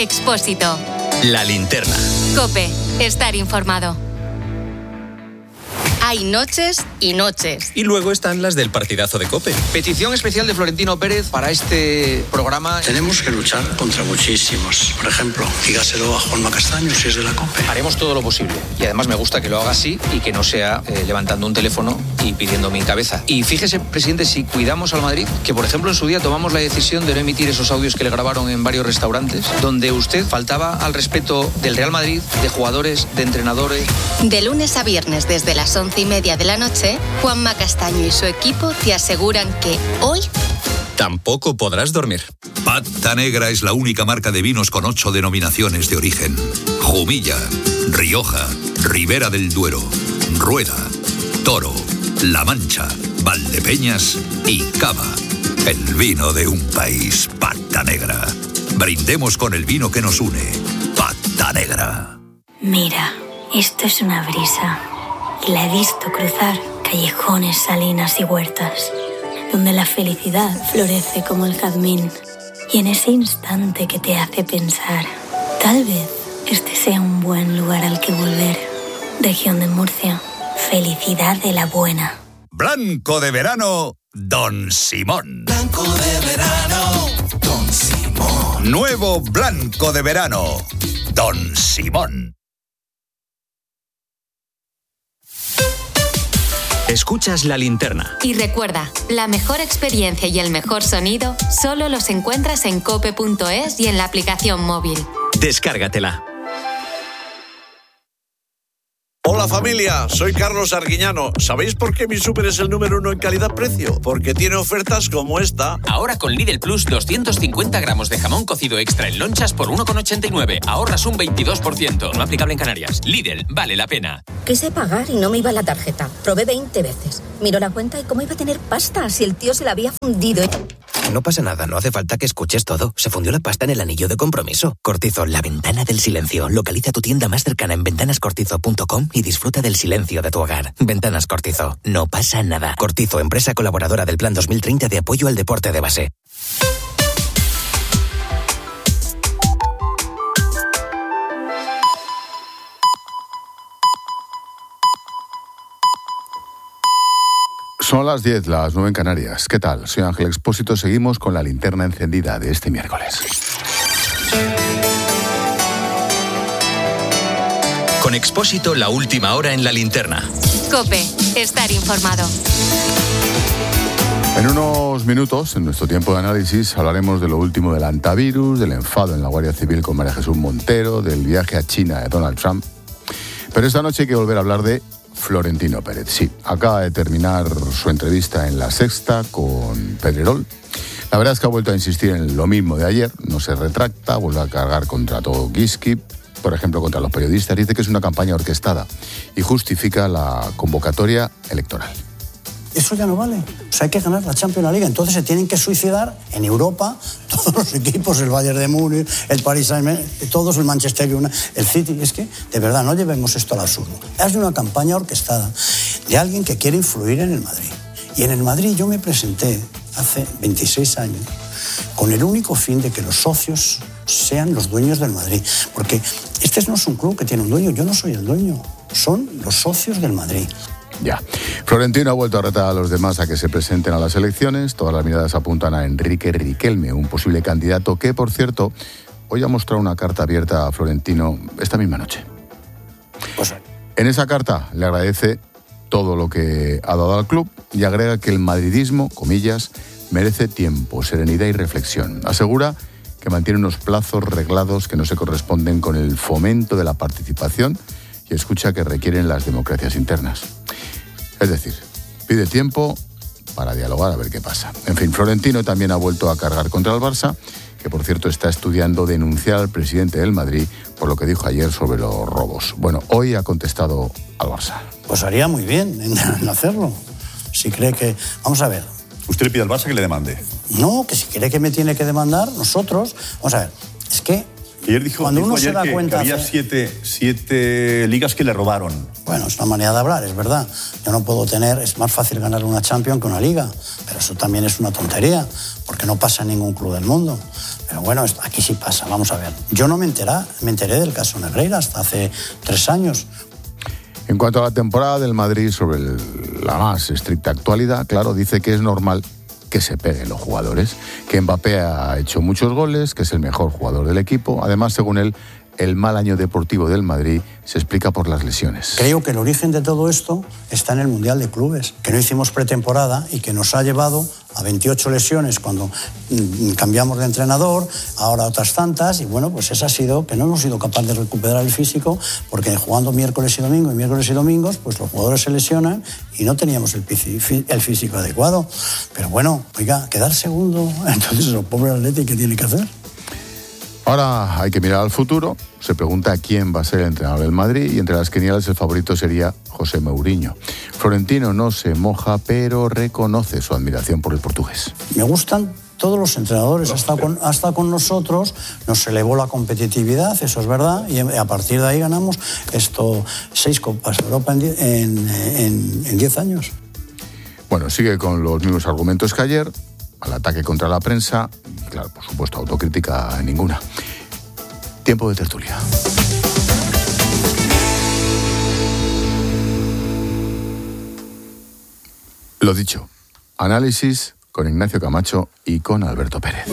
Expósito. La Linterna. COPE. Estar informado. Hay noches y noches. Y luego están las del partidazo de COPE. Petición especial de Florentino Pérez para este programa. Tenemos que luchar contra muchísimos. Por ejemplo, dígaselo a Juanma Castaño si es de la COPE. Haremos todo lo posible. Y además me gusta que lo haga así y que no sea levantando un teléfono y pidiendo mi cabeza. Y fíjese, presidente, si cuidamos al Madrid, que por ejemplo en su día tomamos la decisión de no emitir esos audios que le grabaron en varios restaurantes, donde usted faltaba al respeto del Real Madrid, de jugadores, de entrenadores. De lunes a viernes desde las 11:30 de la noche, Juanma Castaño y su equipo te aseguran que hoy tampoco podrás dormir. Pata Negra es la única marca de vinos con 8 denominaciones de origen. Jumilla, Rioja, Ribera del Duero, Rueda, Toro, La Mancha, Valdepeñas y Cava. El vino de un país, Pata Negra. Brindemos con el vino que nos une. Pata Negra. Mira, esto es una brisa. Y la he visto cruzar callejones, salinas y huertas, donde la felicidad florece como el jazmín. Y en ese instante que te hace pensar, tal vez este sea un buen lugar al que volver. Región de Murcia, felicidad de la buena. Blanco de verano, Don Simón. Blanco de verano, Don Simón. Nuevo blanco de verano, Don Simón. Escuchas La Linterna. Y recuerda, la mejor experiencia y el mejor sonido solo los encuentras en cope.es y en la aplicación móvil. Descárgatela. Hola familia, soy Carlos Arguiñano. ¿Sabéis por qué mi súper es el número 1 en calidad-precio? Porque tiene ofertas como esta. Ahora con Lidl Plus, 250 gramos de jamón cocido extra en lonchas por 1,89. Ahorras un 22%. No aplicable en Canarias. Lidl, vale la pena. Quise pagar y no me iba la tarjeta. Probé 20 veces. Miró la cuenta y cómo iba a tener pasta si el tío se la había fundido. No pasa nada, no hace falta que escuches todo. Se fundió la pasta en el anillo de compromiso. Cortizo, la ventana del silencio. Localiza tu tienda más cercana en ventanascortizo.com y disfruta del silencio de tu hogar. Ventanas Cortizo. No pasa nada. Cortizo, empresa colaboradora del Plan 2030 de apoyo al deporte de base. Son las 10, las 9 en Canarias. ¿Qué tal? Soy Ángel Expósito. Seguimos con la linterna encendida de este miércoles. Con Expósito, la última hora en La Linterna. COPE. Estar informado. En unos minutos, en nuestro tiempo de análisis, hablaremos de lo último del antivirus, del enfado en la Guardia Civil con María Jesús Montero, del viaje a China de Donald Trump. Pero esta noche hay que volver a hablar de Florentino Pérez. Sí, acaba de terminar su entrevista en La Sexta con Pedrerol. La verdad es que ha vuelto a insistir en lo mismo de ayer, no se retracta, vuelve a cargar contra todo Giski, por ejemplo contra los periodistas, dice que es una campaña orquestada y justifica la convocatoria electoral. Eso ya no vale. O sea, hay que ganar la Champions League. Entonces se tienen que suicidar en Europa todos los equipos, el Bayern de Múnich, el Paris Saint-Germain, todos, el Manchester United, el City. Es que, de verdad, no llevemos esto al absurdo. Es una campaña orquestada de alguien que quiere influir en el Madrid. Y en el Madrid yo me presenté hace 26 años con el único fin de que los socios sean los dueños del Madrid. Porque este no es un club que tiene un dueño, yo no soy el dueño, son los socios del Madrid. Ya. Florentino ha vuelto a retar a los demás a que se presenten a las elecciones. Todas las miradas apuntan a Enrique Riquelme, un posible candidato que, por cierto, hoy ha mostrado una carta abierta a Florentino esta misma noche. En esa carta le agradece todo lo que ha dado al club y agrega que el madridismo, comillas, merece tiempo, serenidad y reflexión. Asegura que mantiene unos plazos reglados que no se corresponden con el fomento de la participación y escucha que requieren las democracias internas. Es decir, pide tiempo para dialogar a ver qué pasa. En fin, Florentino también ha vuelto a cargar contra el Barça, que por cierto está estudiando denunciar al presidente del Madrid por lo que dijo ayer sobre los robos. Bueno, hoy ha contestado al Barça. Pues haría muy bien en hacerlo. Si cree que... Vamos a ver. ¿Usted le pide al Barça que le demande? No, que si cree que me tiene que demandar, nosotros... Vamos a ver, es que... Ayer dijo, cuando uno se da que cuenta... había siete ligas que le robaron. Bueno, es una manera de hablar, es verdad. Yo no puedo tener... Es más fácil ganar una Champions que una Liga. Pero eso también es una tontería, porque no pasa en ningún club del mundo. Pero bueno, aquí sí pasa, vamos a ver. Yo no me enteré del caso Negreira hasta hace 3 años. En cuanto a la temporada del Madrid, sobre la más estricta actualidad, claro, dice que es normal que se peguen los jugadores, que Mbappé ha hecho muchos goles, que es el mejor jugador del equipo. Además, según él, el mal año deportivo del Madrid se explica por las lesiones. Creo que el origen de todo esto está en el Mundial de Clubes, que no hicimos pretemporada y que nos ha llevado a 28 lesiones cuando cambiamos de entrenador, ahora otras tantas, y bueno, pues esa ha sido que no hemos sido capaces de recuperar el físico, porque jugando miércoles y domingos, pues los jugadores se lesionan y no teníamos el físico adecuado. Pero bueno, oiga, quedar segundo, entonces el pobre Atleti, ¿qué tiene que hacer? Ahora hay que mirar al futuro. Se pregunta quién va a ser el entrenador del Madrid y entre las quinielas el favorito sería José Mourinho. Florentino no se moja, pero reconoce su admiración por el portugués. Me gustan todos los entrenadores, ha estado con nosotros, nos elevó la competitividad, eso es verdad, y a partir de ahí ganamos 6 Copas de Europa en 10 años. Bueno, sigue con los mismos argumentos que ayer, al ataque contra la prensa, y claro, por supuesto, autocrítica ninguna. Tiempo de tertulia. Lo dicho, análisis con Ignacio Camacho y con Alberto Pérez.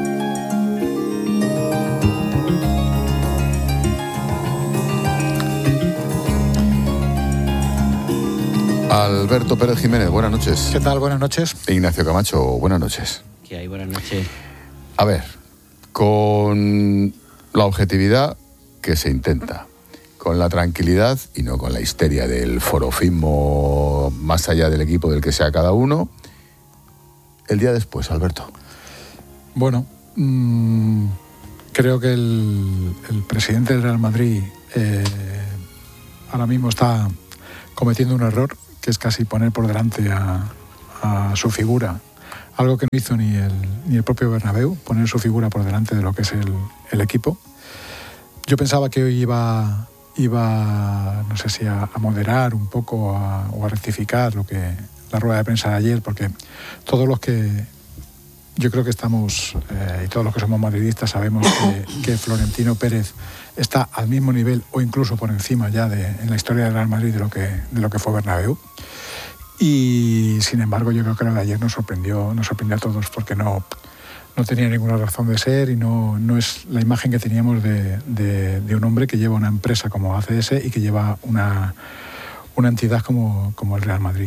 Alberto Pérez Jiménez, buenas noches. ¿Qué tal? Buenas noches. Ignacio Camacho, buenas noches. ¿Qué hay? Buenas noches. A ver, con la objetividad que se intenta, con la tranquilidad y no con la histeria del forofismo más allá del equipo del que sea cada uno, el día después, Alberto. Bueno, creo que el presidente del Real Madrid ahora mismo está cometiendo un error, que es casi poner por delante a su figura, algo que no hizo ni el propio Bernabéu, poner su figura por delante de lo que es el equipo. Yo pensaba que hoy iba no sé si a moderar un poco o a rectificar la rueda de prensa de ayer, porque todos los que yo creo que estamos y todos los que somos madridistas sabemos que Florentino Pérez está al mismo nivel o incluso por encima ya en la historia del Real Madrid de lo que fue Bernabéu. Y sin embargo yo creo que lo de ayer nos sorprendió a todos, porque no tenía ninguna razón de ser y no es la imagen que teníamos de un hombre que lleva una empresa como ACS y que lleva una entidad como el Real Madrid.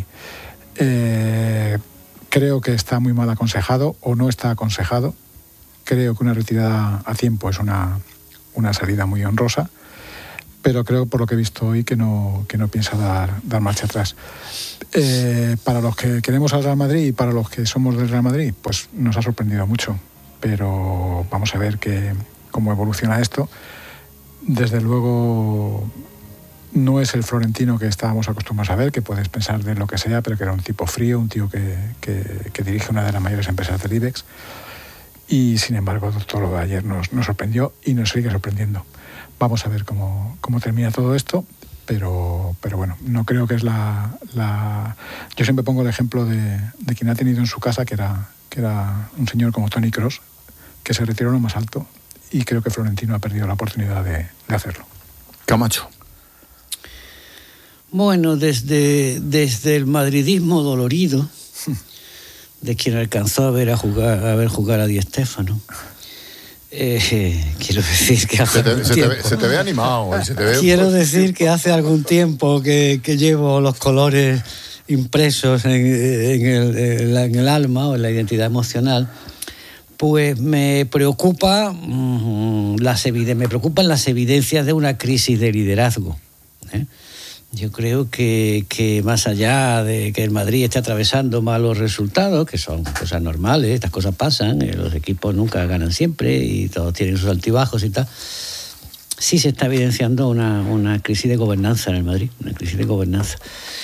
Creo que está muy mal aconsejado o no está aconsejado. Creo que una retirada a tiempo es una salida muy honrosa, pero creo, por lo que he visto hoy, que no piensa dar marcha atrás. Para los que queremos al Real Madrid y para los que somos del Real Madrid, pues nos ha sorprendido mucho, pero vamos a ver cómo evoluciona esto. Desde luego no es el Florentino que estábamos acostumbrados a ver, que puedes pensar de lo que sea, pero que era un tipo frío, un tío que dirige una de las mayores empresas del IBEX. Y sin embargo, todo lo de ayer nos sorprendió y nos sigue sorprendiendo. Vamos a ver cómo termina todo esto, pero bueno, no creo que es Yo siempre pongo el ejemplo de quien ha tenido en su casa, que era un señor como Toni Kroos, que se retiró lo más alto, y creo que Florentino ha perdido la oportunidad de hacerlo. Camacho. Bueno, desde el madridismo dolorido, de quien alcanzó a ver jugar a Di Stéfano, quiero decir que hace se te ve animado. Quiero decir que hace algún tiempo que llevo los colores impresos en el alma o en la identidad emocional. Pues me preocupan las evidencias de una crisis de liderazgo. Yo creo que más allá de que el Madrid esté atravesando malos resultados, que son cosas normales, estas cosas pasan, los equipos nunca ganan siempre y todos tienen sus altibajos y tal, sí se está evidenciando una crisis de gobernanza en el Madrid, una crisis de gobernanza.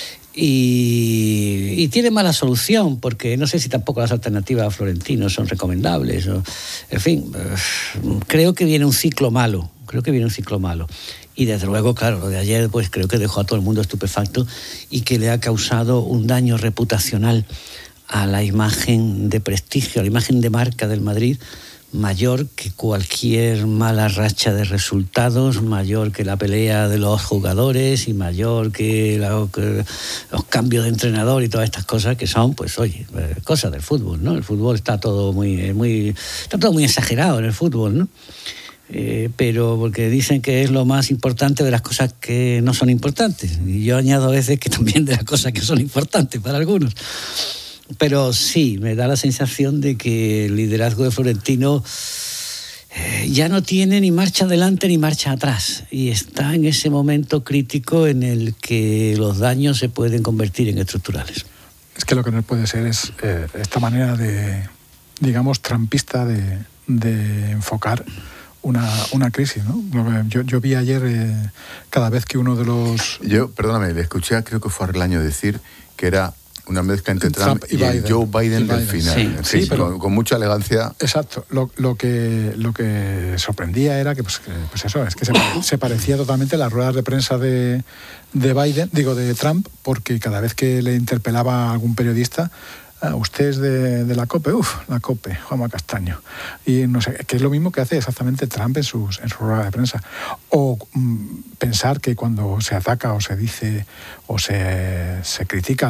Y tiene mala solución, porque no sé si tampoco las alternativas a Florentino son recomendables. En fin, creo que viene un ciclo malo. Y desde luego, claro, lo de ayer pues creo que dejó a todo el mundo estupefacto y que le ha causado un daño reputacional a la imagen de prestigio, a la imagen de marca del Madrid, mayor que cualquier mala racha de resultados, mayor que la pelea de los jugadores y mayor que los cambios de entrenador y todas estas cosas que son, pues oye, cosas del fútbol, ¿no? El fútbol está todo muy exagerado en el fútbol, ¿no? Pero porque dicen que es lo más importante de las cosas que no son importantes. Y yo añado a veces que también de las cosas que son importantes para algunos. Pero sí, me da la sensación de que el liderazgo de Florentino ya no tiene ni marcha adelante ni marcha atrás y está en ese momento crítico en el que los daños se pueden convertir en estructurales. Es que lo que no puede ser es esta manera de, digamos, trampista de enfocar una crisis, ¿no? Yo vi ayer cada vez que uno de los... Perdóname, le escuché, creo que fue Arlaño decir que era una mezcla entre Trump y el Joe Biden del final. Sí, pero con mucha elegancia. Exacto. Lo que sorprendía era que, pues eso, es que se parecía totalmente a las ruedas de prensa de Trump, porque cada vez que le interpelaba a algún periodista, usted es de la COPE, la COPE, Juanma Castaño. Y no sé, que es lo mismo que hace exactamente Trump en su rueda de prensa. O pensar que cuando se ataca o se dice o se critica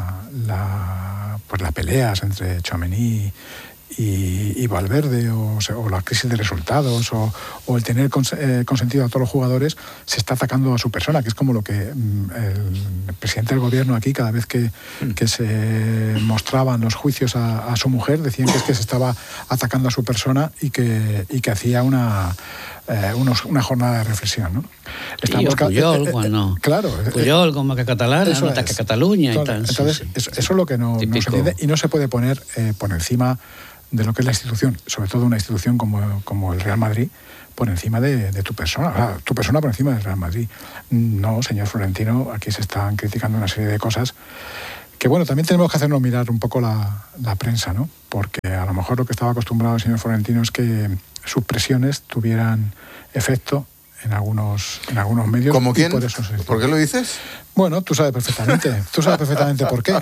las peleas entre Tchouaméni y Valverde o la crisis de resultados o el tener consentido a todos los jugadores, se está atacando a su persona, que es como lo que el presidente del gobierno aquí, cada vez que se mostraban los juicios a su mujer, decían que es que se estaba atacando a su persona y que hacía una jornada de reflexión, ¿no? Puyol, bueno, claro, Puyol como que catalana, no ataca a Cataluña y tal. Entonces, eso es lo que no se entiende y no se puede poner por encima de lo que es la institución, sobre todo una institución como el Real Madrid, por encima de tu persona. O sea, tu persona por encima del Real Madrid. No, señor Florentino, aquí se están criticando una serie de cosas que, bueno, también tenemos que hacernos mirar un poco la prensa, ¿no? Porque a lo mejor lo que estaba acostumbrado el señor Florentino es que sus presiones tuvieran efecto en algunos medios. ¿Cómo quién? ¿Por qué lo dices? Bueno, tú sabes perfectamente por qué.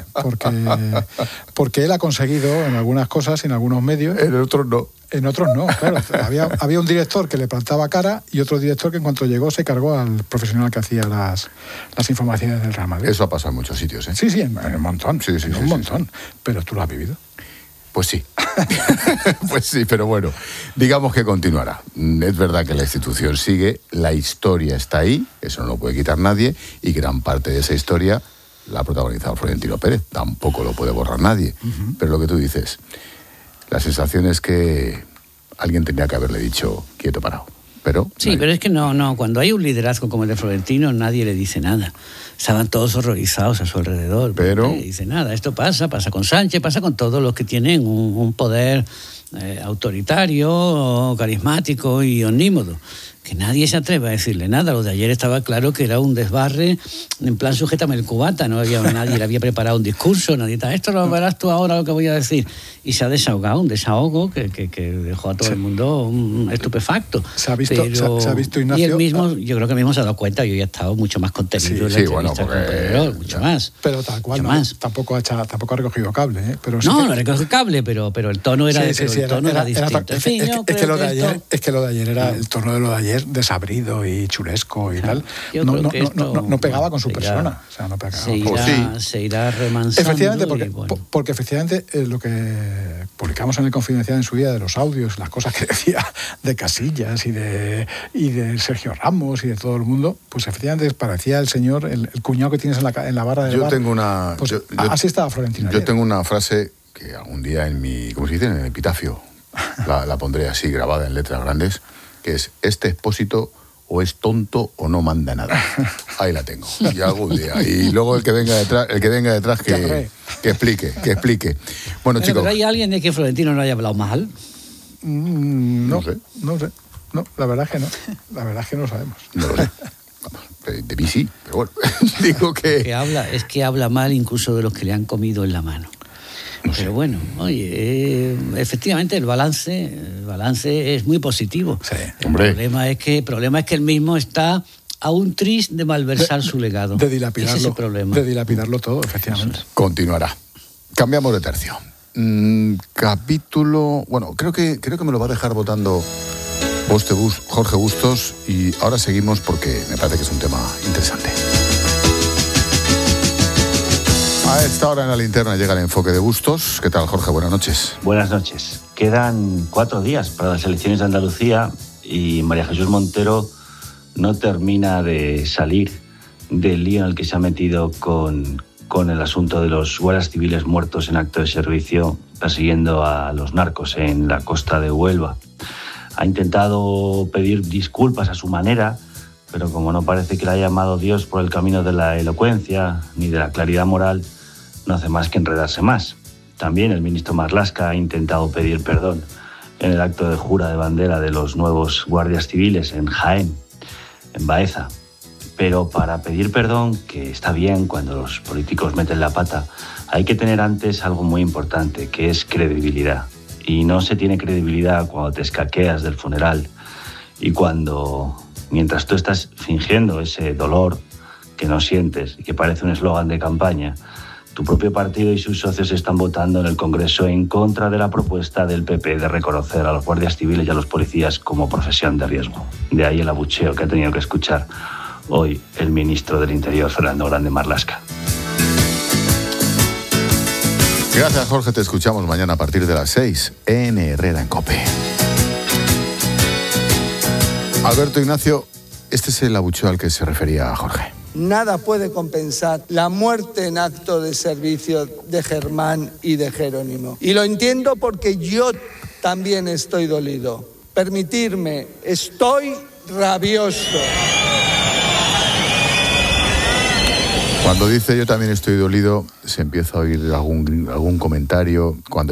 Porque él ha conseguido en algunas cosas, en algunos medios. En otros no. En otros no, claro. Había un director que le plantaba cara y otro director que en cuanto llegó se cargó al profesional que hacía las informaciones del Real Madrid. Eso ha pasado en muchos sitios, ¿eh? Sí, en un montón. Sí, un montón. Pero tú lo has vivido. Pues sí. Pues sí, pero bueno, digamos que continuará. Es verdad que la institución sigue, la historia está ahí, eso no lo puede quitar nadie, y gran parte de esa historia la ha protagonizado Florentino Pérez, tampoco lo puede borrar nadie. Pero lo que tú dices, la sensación es que alguien tenía que haberle dicho quieto, parado. Pero pero es que no, cuando hay un liderazgo como el de Florentino, nadie le dice nada. Estaban todos horrorizados a su alrededor. Pero nadie dice nada. Esto pasa con Sánchez, pasa con todos los que tienen un poder autoritario, carismático y omnímodo. Que nadie se atreve a decirle nada. Lo de ayer estaba claro que era un desbarre en plan sujétame el cubata. Nadie le había preparado un discurso, nadie está, esto lo verás tú ahora lo que voy a decir. Y se ha desahogado, un desahogo que dejó a todo el mundo estupefacto. Se ha visto, Ignacio. Y él mismo, yo creo que mismo se ha dado cuenta, yo ya he estado mucho más contenido en la entrevista con Pedro, mucho más. Pero tal cual, tampoco ha recogido cable, ¿eh? Pero sí no recogió cable, pero el tono era distinto. Es que lo de ayer era el tono de lo de ayer desabrido y chulesco y tal. No pegaba con su persona. O sea, no pegaba. Se irá remansando. Efectivamente, porque efectivamente lo que publicamos en el Confidencial en su día de los audios, las cosas que decía de Casillas y de Sergio Ramos y de todo el mundo, pues efectivamente parecía el señor, el cuñado que tienes en la barra del bar. Tengo una... Pues así estaba Florentino. Yo tengo una frase que algún día en mi... ¿Cómo se dice? En el epitafio. La pondré así grabada en letras grandes, que es: este Expósito o es tonto o no manda nada. Ahí la tengo. Y algún día. Y luego el que venga detrás que explique. Bueno, chicos. ¿Pero hay alguien de que Florentino no haya hablado mal? No sé. No, la verdad es que no. La verdad es que no lo sabemos. No lo sé. De mí sí, pero bueno. Digo que... Es que habla mal incluso de los que le han comido en la mano. Pero bueno, oye, efectivamente el balance es muy positivo. Sí, el problema es que él mismo está a un tris de malversar su legado. De dilapidarlo. Ese es el problema. De dilapidarlo todo, efectivamente. Continuará. Cambiamos de tercio. capítulo... Bueno, creo que me lo va a dejar votando Jorge Bustos, y ahora seguimos porque me parece que es un tema interesante. A esta hora en la linterna llega el enfoque de Bustos. ¿Qué tal, Jorge? Buenas noches. Buenas noches. Quedan 4 días para las elecciones de Andalucía y María Jesús Montero no termina de salir del lío en el que se ha metido con el asunto de los guardias civiles muertos en acto de servicio persiguiendo a los narcos en la costa de Huelva. Ha intentado pedir disculpas a su manera, pero como no parece que le haya llamado Dios por el camino de la elocuencia ni de la claridad moral, no hace más que enredarse más. También el ministro Marlaska ha intentado pedir perdón en el acto de jura de bandera de los nuevos guardias civiles en Jaén, en Baeza. Pero para pedir perdón, que está bien cuando los políticos meten la pata, hay que tener antes algo muy importante, que es credibilidad. Y no se tiene credibilidad cuando te escaqueas del funeral y cuando, mientras tú estás fingiendo ese dolor que no sientes y que parece un eslogan de campaña, tu propio partido y sus socios están votando en el Congreso en contra de la propuesta del PP de reconocer a los guardias civiles y a los policías como profesión de riesgo. De ahí el abucheo que ha tenido que escuchar hoy el ministro del Interior, Fernando Grande Marlaska. Gracias, Jorge. Te escuchamos mañana a partir de las 6 en Herrera en COPE. Alberto Ignacio, este es el abucheo al que se refería Jorge. Nada puede compensar la muerte en acto de servicio de Germán y de Jerónimo. Y lo entiendo porque yo también estoy dolido. Permitirme, estoy rabioso. Cuando dice yo también estoy dolido, se empieza a oír algún comentario. Cuando